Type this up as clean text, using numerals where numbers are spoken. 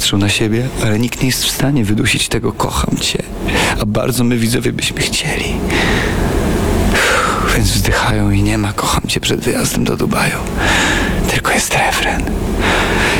patrzą na siebie, ale nikt nie jest w stanie wydusić tego kocham cię. A bardzo my widzowie byśmy chcieli. Więc wzdychają i nie ma kocham cię przed wyjazdem do Dubaju. Tylko jest refren.